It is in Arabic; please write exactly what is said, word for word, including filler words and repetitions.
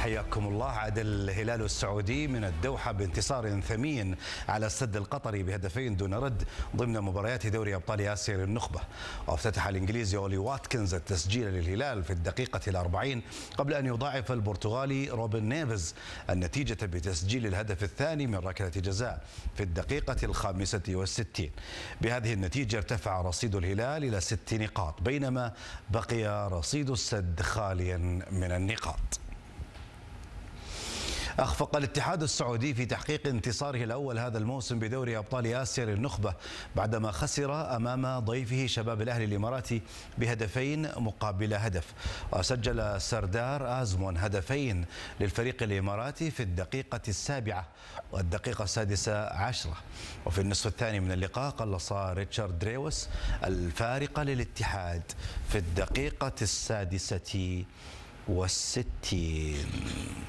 حياكم الله. عاد الهلال السعودي من الدوحة بانتصار ثمين على السد القطري بهدفين دون رد ضمن مباريات دوري أبطال آسيا للنخبة، وافتتح الإنجليزي أولي واتكنز التسجيل للهلال في الدقيقة الأربعين قبل أن يضاعف البرتغالي روبن نيفز النتيجة بتسجيل الهدف الثاني من ركلة جزاء في الدقيقة الخامسة والستين. بهذه النتيجة ارتفع رصيد الهلال إلى ست نقاط بينما بقي رصيد السد خاليا من النقاط. أخفق الاتحاد السعودي في تحقيق انتصاره الأول هذا الموسم بدوري أبطال آسيا للنخبة بعدما خسر أمام ضيفه شباب الأهلي الإماراتي بهدفين مقابل هدف، وسجل سردار آزمون هدفين للفريق الإماراتي في الدقيقة السابعة والدقيقة السادسة عشرة، وفي النصف الثاني من اللقاء قلص ريتشارد دريوس الفارق للاتحاد في الدقيقة السادسة والستين.